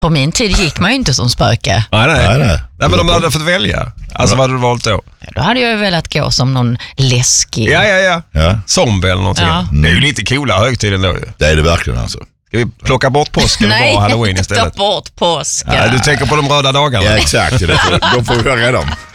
På min tid gick man ju inte som spöke. Nej, men de hade fått välja. Alltså vad hade du valt då? Då hade jag ju velat gå som någon läskig. Ja. Zombie eller någonting. Ja. Det är ju lite coola högtiden då ju. Det är det verkligen alltså. Ska vi plocka bort påsken och bara Halloween istället? Ta bort påsken. Ja, du tänker på de röda dagarna. Ja, exakt. De får vi höra redan.